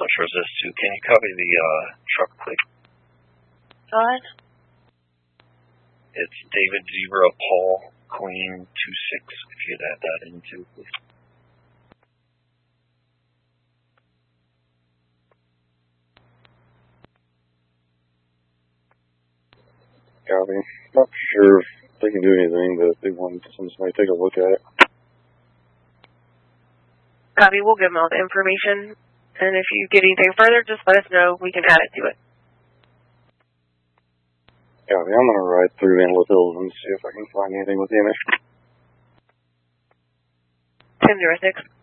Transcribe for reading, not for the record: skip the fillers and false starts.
push resist 2. Can you copy the truck, please? Go ahead. It's David Zebra Paul Queen 26. If you'd add that in too, please. Copy. Not sure if they can do anything, but they wanted somebody to take a look at it. Copy. We'll give them all the information. And if you get anything further, just let us know. We can add it to it. Copy. I'm going to ride through Antelope Hills and see if I can find anything with the image. 10-06.